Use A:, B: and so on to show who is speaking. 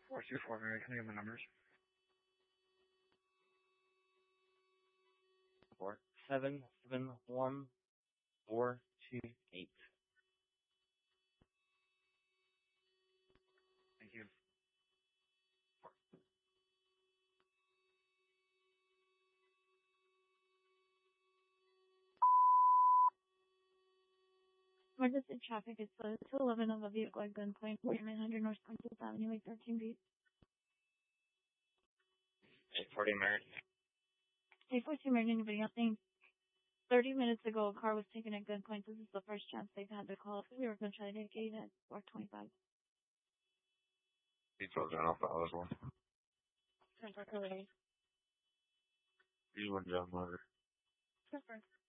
A: 424, Mary. Can I get my numbers?
B: 771-428.
A: Thank you.
C: Emergency traffic is slow. 211 of a vehicle at gunpoint, 4900 North Princess Avenue, 813 B.
B: 840 Merit.
C: 842 Meridian, anybody else saying 30 minutes ago a car was taken at gunpoint. This is the first chance they've had to call. We were going to try to get at 425.
D: Details are off the other one. You went down longer.
C: Confirm.